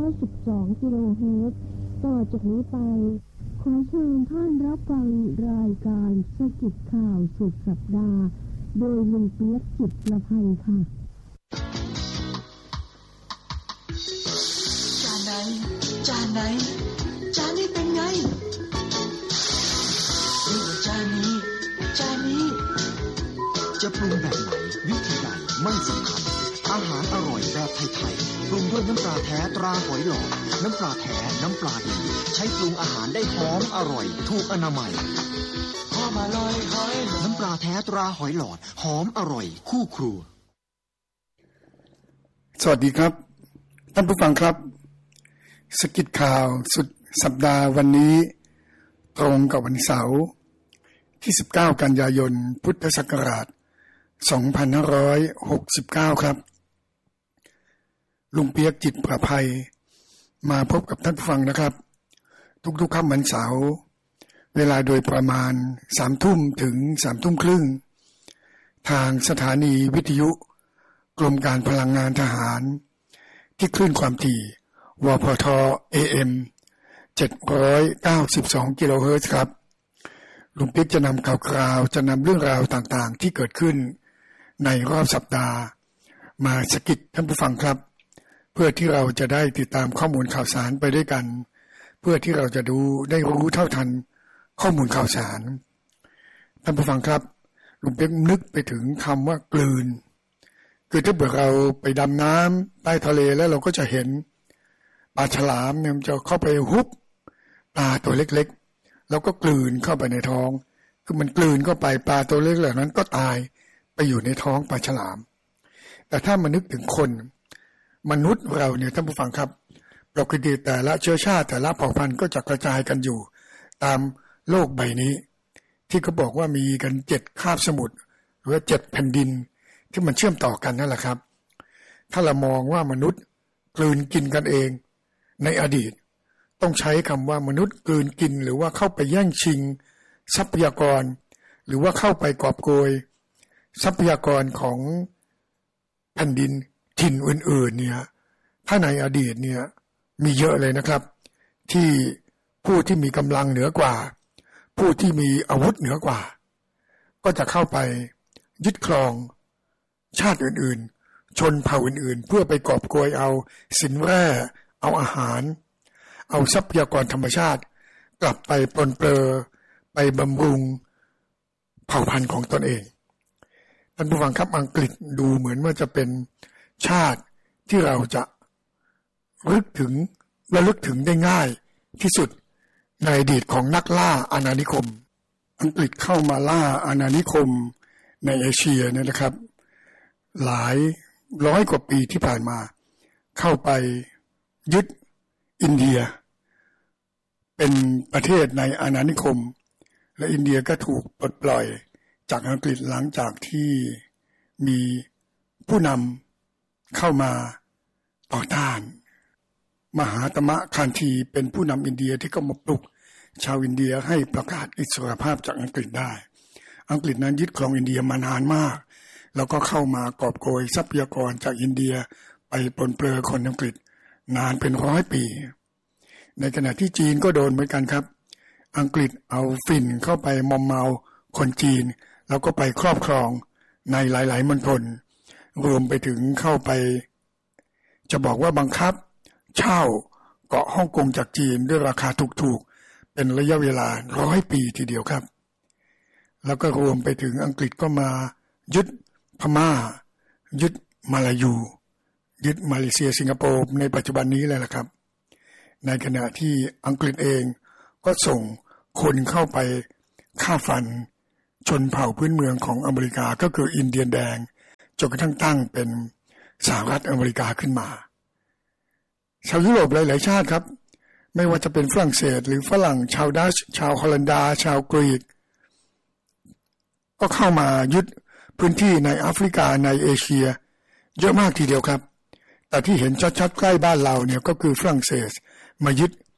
92 กิโลเฮิรตซ์ต่อจากนี้ไปขอเชิญท่านรับฟังรายการสกิจข่าวสุดสัปดาห์โดยลุงเปียกจิตประภัยค่ะจานไหนเป็นไงจานนี้จะปรุงแบบไหนวิธีใดไม่สำคัญอาหารอร่อยแบบไทยๆปรุงด้วยน้ำปลาแท้ตราหอยหลอดน้ำปลาแท้น้ำปลาดีใช้ปรุงอาหารได้หอมอร่อยถูกอนามัยหอมอร่อยหอยหลอดน้ำปลาแท้ตราหอยหลอดหอมอร่อยคู่ครัวสวัสดีครับท่านผู้ฟังครับสกิจข่าวสุดสัปดาห์วันนี้ตรงกับวันเสาร์ที่19กันยายนพุทธศักราช2569ครับลุงเปียกจิตประภัยมาพบกับท่านผู้ฟังนะครับทุกๆค่ำวันเสาร์เวลาโดยประมาณ 3:00 ถึง 3:30 น.ทางสถานีวิทยุกรมการพลังงานทหารที่คลื่นความถี่วพท AM 792 กิโลเฮิรตซ์ครับลุงเปี๊ยกจะนำข่าวคราวจะนำเรื่องราวต่างๆที่เกิดขึ้นในรอบสัปดาห์มาสกิดท่านผู้ฟังครับเพื่อที่เราจะได้ติดตามข้อมูลข่าวสารไปด้วยกันเพื่อที่เราจะได้รู้เท่าทันข้อมูลข่าวสารท่านผู้ฟังครับลุงเปี๊ยกนึกไปถึงคำว่ากลืนคือถ้าเกิดเราไปดำน้ำใต้ทะเลแล้วเราก็จะเห็นปลาฉลามเนี่ยมันจะเข้าไปฮุบปลาตัวเล็กๆแล้วก็กลืนเข้าไปในท้องคือมันกลืนเข้าไปปลาตัวเล็กเหล่านั้นก็ตายไปอยู่ในท้องปลาฉลามแต่ถ้ามานึกถึงคนมนุษย์เราเนี่ยท่านผู้ฟังครับปกติแต่ละเชื้อชาติแต่ละเผ่าพันธุ์ก็จะกระจายกันอยู่ตามโลกใบนี้ที่เขาบอกว่ามีกัน7คาบสมุทรหรือ7แผ่นดินที่มันเชื่อมต่อกันนั่นแหละครับถ้าเรามองว่ามนุษย์กลืนกินกันเองในอดีตต้องใช้คำว่ามนุษย์กลืนกินหรือว่าเข้าไปแย่งชิงทรัพยากรหรือว่าเข้าไปกอบโกยทรัพยากรของแผ่นดินถิ่นอื่นๆเนี่ยถ้าในอดีตเนี่ยมีเยอะเลยนะครับที่ผู้ที่มีกำลังเหนือกว่าผู้ที่มีอาวุธเหนือกว่าก็จะเข้าไปยึดครองชาติอื่นๆชนเผ่าอื่นๆเพื่อไปกอบโกยเอาสินแร่เอาอาหารเอาทรัพยากรธรรมชาติกลับไปปรนเปรอไปบำรุงเผ่าพันธุ์ของตนเองท่านผู้ฟังครับอังกฤษดูเหมือนว่าจะเป็นชาติที่เราจะระลึกถึงได้ง่ายที่สุดในอดีตของนักล่าอาณานิคมอังกฤษเข้ามาล่าอาณานิคมในเอเชียเนี่ยนะครับหลายร้อยกว่าปีที่ผ่านมาเข้าไปยึดอินเดียเป็นประเทศในอาณานิคมและอินเดียก็ถูกปลดปล่อยจากอังกฤษหลังจากที่มีผู้นำเข้ามาต่อต้านมหาตมะคานธีเป็นผู้นำอินเดียที่ก็มาปลุกชาวอินเดียให้ประกาศอิสรภาพจากอังกฤษได้อังกฤษนั้นยึดครองอินเดียมานานมากแล้วก็เข้ามากอบโกยทรัพยากรจากอินเดียไปปนเปื้อนคนอังกฤษนานเป็น100 ปีในขณะที่จีนก็โดนเหมือนกันครับอังกฤษเอาฝิ่นเข้าไปมอมเมาคนจีนแล้วก็ไปครอบครองในหลายๆมณฑลรวมไปถึงเข้าไปจะบอกว่าบังคับเช่าเกาะฮ่องกงจากจีนด้วยราคาถูกๆเป็นระยะเวลา100 ปีทีเดียวครับแล้วก็รวมไปถึงอังกฤษก็มายึดพม่ายึดมาลายูยึดมาเลเซียสิงคโปร์ในปัจจุบันนี้เลยล่ะครับในขณะที่อังกฤษเองก็ส่งคนเข้าไปฆ่าฟันชนเผ่าพื้นเมืองของอเมริกาก็คืออินเดียนแดงจนกระทั่งตั้งเป็นสหรัฐอเมริกาขึ้นมาชาวยุโรปหลายๆชาติครับไม่ว่าจะเป็นฝรั่งเศสหรือฝรั่งชาวดัชชาวฮอลันดาชาวกรีกก็เข้ามายึดพื้นที่ในแอฟริกาในเอเชียเยอะมากทีเดียวครับแต่ที่เห็นชัดๆใกล้บ้านเราเนี่ยก็คือฝรั่งเศสมายึด